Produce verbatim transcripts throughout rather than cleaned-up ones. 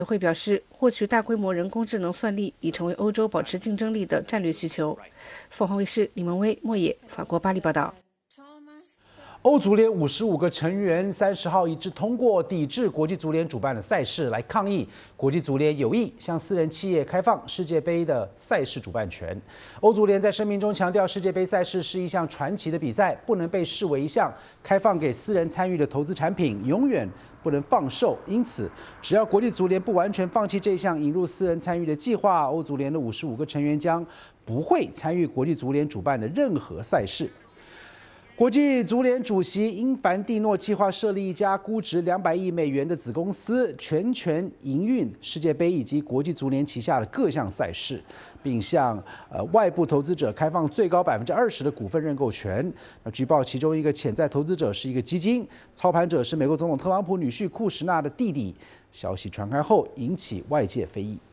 委会表示，获取大规模人工智能算力已成为欧洲保持竞争力的战略需求。凤凰卫视李文威、莫野，法国巴黎报道。 欧足联五十五个成员三十号一致通过抵制国际足联主办的赛事，来抗议国际足联有意向私人企业开放世界杯的赛事主办权。欧足联在声明中强调，世界杯赛事是一项传奇的比赛，不能被视为一项开放给私人参与的投资产品，永远不能放售。因此，只要国际足联不完全放弃这项引入私人参与的计划，欧足联的五十五个成员将不会参与国际足联主办的任何赛事。国际足联主席因凡蒂诺计划设立一家估值两百亿美元的子公司，全权营运世界杯以及国际足联旗下的各项赛事，并向呃外部投资者开放最高百分之二十的股份认购权。那据报，其中一个潜在投资者是一个基金，操盘者是美国总统特朗普女婿库什纳的弟弟。消息传开后，引起外界非议。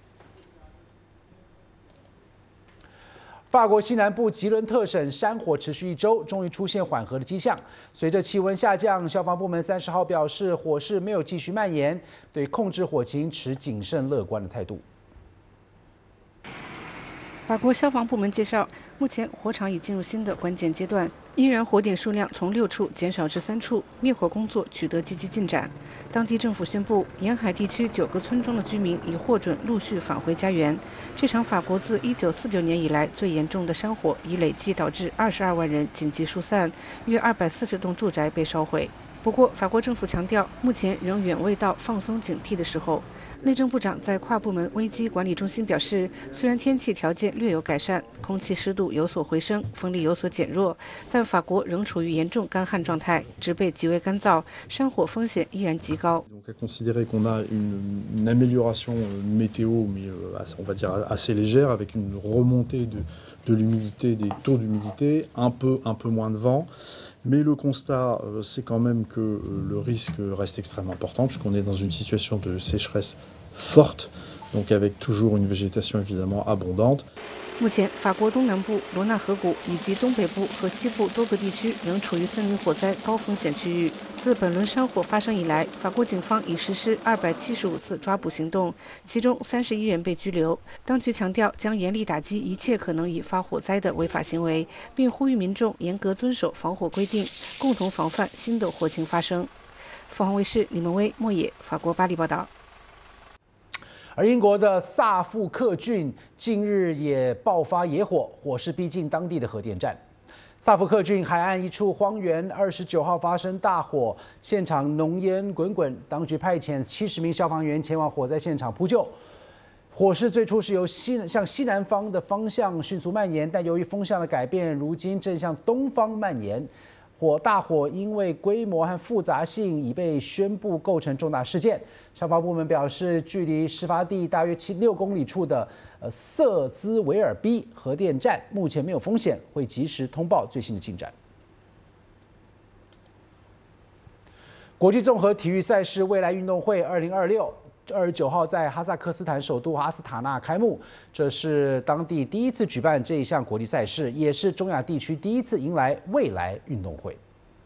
法国西南部吉伦特省山火持续一周，终于出现缓和的迹象。随着气温下降，消防部门三十号表示，火势没有继续蔓延，对控制火情持谨慎乐观的态度。 法国消防部门介绍，目前火场已进入新的关键阶段，依然火点数量从六处减少至三处，灭火工作取得积极进展。当地政府宣布，沿海地区九个村庄的居民已获准陆续返回家园。这场法国自一九四九年以来最严重的山火已累计导致二十二万人紧急疏散，约二百四十栋住宅被烧毁。不过，法国政府强调，目前仍远未到放松警惕的时候。内政部长在跨部门危机管理中心表示，虽然天气条件略有改善，空气湿度有所回升，风力有所减弱，但法国仍处于严重干旱状态，植被极为干燥，山火风险依然极高。 Donc à considérer qu'on a une, une amélioration météo, mais on va dire assez légère, avec une remontée de, de l'humidité, des taux d'humidité, un peu, un peu moins de vent. Mais le constat, c'est quand même que le risque reste extrêmement important, puisqu'on est dans une situation de sécheresse forte, donc avec toujours une végétation évidemment abondante. 目前，法国东南部罗纳河谷以及东北部和西部多个地区仍处于森林火灾高风险区域。自本轮山火发生以来，法国警方已实施二百七十五次抓捕行动，其中三十一人被拘留。当局强调将严厉打击一切可能引发火灾的违法行为，并呼吁民众严格遵守防火规定，共同防范新的火情发生。凤凰卫视李文威、莫野，法国巴黎报道。 而英国的萨福克郡近日也爆发野火，火势逼近当地的核电站。萨福克郡海岸一处荒原二十九号发生大火，现场浓烟滚滚，当局派遣七十名消防员前往火灾现场扑救。火势最初是由西向西南方的方向迅速蔓延，但由于风向的改变，如今正向东方蔓延。火大火因为规模和复杂性已被宣布构成重大事件。消防部门表示，距离事发地大约七六公里处的呃瑟兹维尔 B 核电站目前没有风险，会及时通报最新的进展。国际综合体育赛事未来运动会二零二六。二十九号在哈萨克斯坦首都阿斯塔纳开幕，这是当地第一次举办这一项国际赛事，也是中亚地区第一次迎来未来运动会。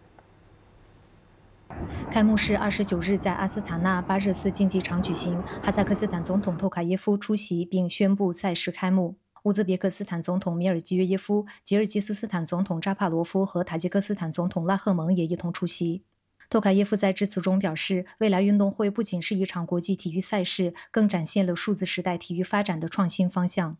开幕式二十九日在阿斯塔纳巴热斯竞技场举行，哈萨克斯坦总统托卡耶夫出席并宣布赛事开幕。乌兹别克斯坦总统米尔基约耶夫、吉尔吉斯斯坦总统扎帕罗夫和塔吉克斯坦总统拉赫蒙也一同出席。托卡耶夫在致辞中表示，未来运动会不仅是一场国际体育赛事，更展现了数字时代体育发展的创新方向。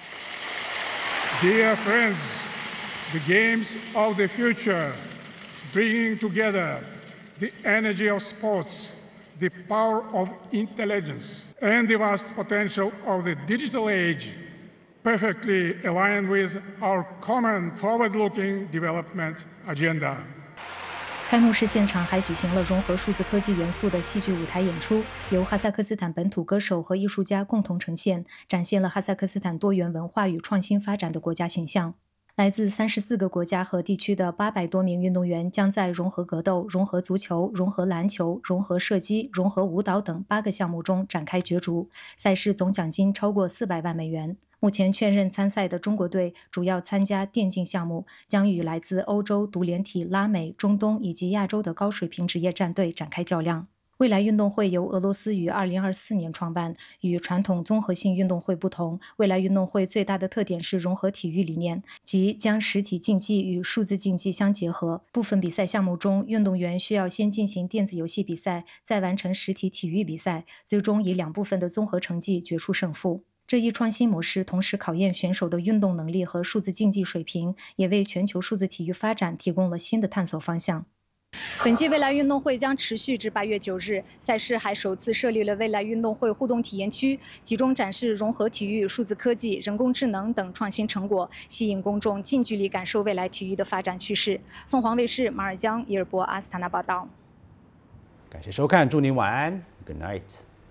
Dear friends, the games of the future, bringing together the energy of sports, the power of intelligence, and the vast potential of the digital age, perfectly aligned with our common forward-looking development agenda. 开幕式现场还举行了融合数字科技元素的戏剧舞台演出，由哈萨克斯坦本土歌手和艺术家共同呈现，展现了哈萨克斯坦多元文化与创新发展的国家形象。来自三十四个国家和地区的八百多名运动员将在融合格斗、融合足球、融合篮球、融合射击、融合舞蹈等八个项目中展开角逐，赛事总奖金超过四百万美元。目前确认参赛的中国队主要参加电竞项目，将与来自欧洲、独联体、拉美、中东以及亚洲的高水平职业战队展开较量。 未来运动会由俄罗斯于二零二四年创办，与传统综合性运动会不同，未来运动会最大的特点是融合体育理念，即将实体竞技与数字竞技相结合。部分比赛项目中，运动员需要先进行电子游戏比赛，再完成实体体育比赛，最终以两部分的综合成绩决出胜负。这一创新模式同时考验选手的运动能力和数字竞技水平，也为全球数字体育发展提供了新的探索方向。本届未来运动会将持续至八月九日，赛事还首次设立了未来运动会互动体验区，集中展示融合体育、数字科技、人工智能等创新成果，吸引公众近距离感受未来体育的发展趋势。凤凰卫视马尔江、伊尔博阿斯塔纳报道。 感谢收看，祝您晚安 ，Good night。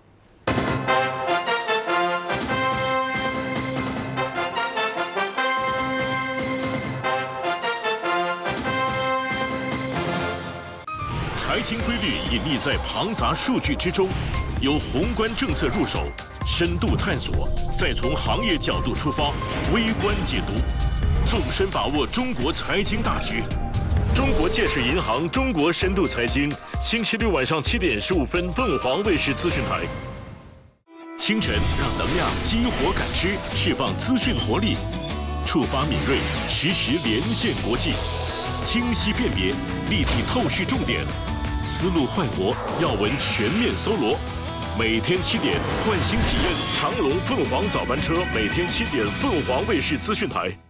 财经规律隐匿在庞杂数据之中，由宏观政策入手，深度探索，再从行业角度出发，微观解读，纵深把握中国财经大局。中国建设银行中国深度财经，星期六晚上七点十五分，凤凰卫视资讯台。清晨让能量激活感知，释放资讯活力，触发敏锐，实时连线国际，清晰辨别，立体透视重点。思路焕活，要闻全面搜罗。每天七点，焕新体验长龙凤凰早班车。每天七点，凤凰卫视资讯台。